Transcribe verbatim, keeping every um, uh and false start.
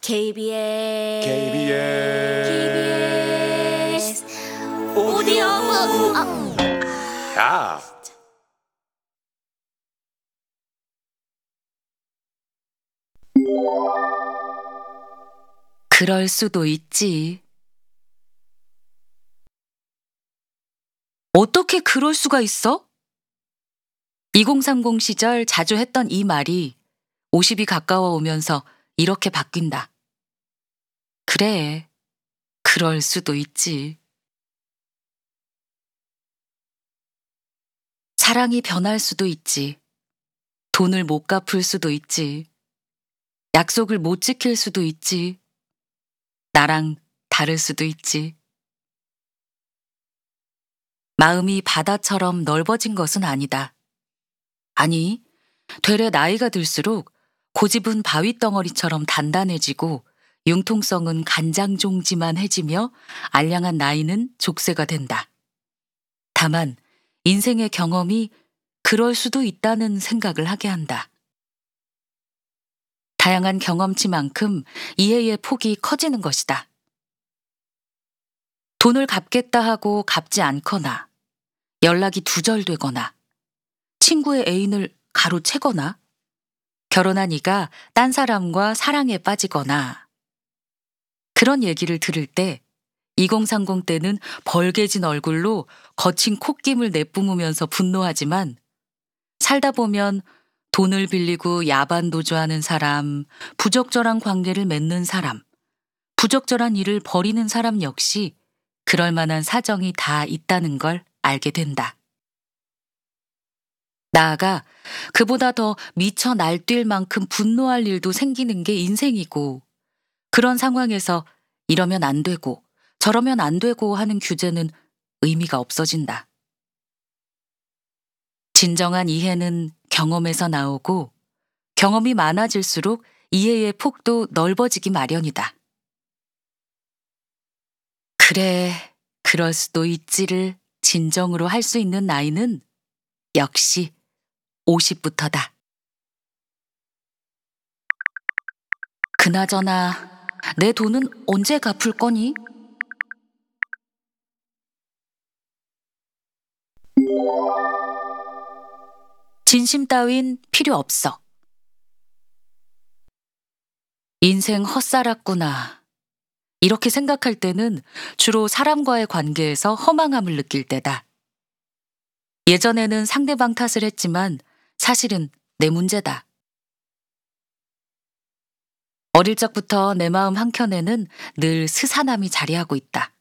케이비에스 케이비에스 케이비에스 오디오북 아. 야 그럴 수도 있지. 어떻게 그럴 수가 있어? 이공삼공 시절 자주 했던 이 말이 오십이 가까워 오면서 이렇게 바뀐다. 그래, 그럴 수도 있지. 사랑이 변할 수도 있지. 돈을 못 갚을 수도 있지. 약속을 못 지킬 수도 있지. 나랑 다를 수도 있지. 마음이 바다처럼 넓어진 것은 아니다. 아니, 되레 나이가 들수록 고집은 바위덩어리처럼 단단해지고 융통성은 간장종지만 해지며 알량한 나이는 족쇄가 된다. 다만 인생의 경험이 그럴 수도 있다는 생각을 하게 한다. 다양한 경험치만큼 이해의 폭이 커지는 것이다. 돈을 갚겠다 하고 갚지 않거나 연락이 두절되거나 친구의 애인을 가로채거나 결혼한 이가 딴 사람과 사랑에 빠지거나 그런 얘기를 들을 때 이공삼공 때는 벌개진 얼굴로 거친 콧김을 내뿜으면서 분노하지만 살다 보면 돈을 빌리고 야반도주하는 사람, 부적절한 관계를 맺는 사람, 부적절한 일을 벌이는 사람 역시 그럴 만한 사정이 다 있다는 걸 알게 된다. 나아가 그보다 더 미쳐 날뛸 만큼 분노할 일도 생기는 게 인생이고 그런 상황에서 이러면 안 되고 저러면 안 되고 하는 규제는 의미가 없어진다. 진정한 이해는 경험에서 나오고 경험이 많아질수록 이해의 폭도 넓어지기 마련이다. 그래, 그럴 수도 있지를 진정으로 할 수 있는 나이는 역시 오십부터다. 그나저나 내 돈은 언제 갚을 거니? 진심 따윈 필요 없어. 인생 헛살았구나. 이렇게 생각할 때는 주로 사람과의 관계에서 허망함을 느낄 때다. 예전에는 상대방 탓을 했지만 사실은 내 문제다. 어릴 적부터 내 마음 한켠에는 늘 스산함이 자리하고 있다.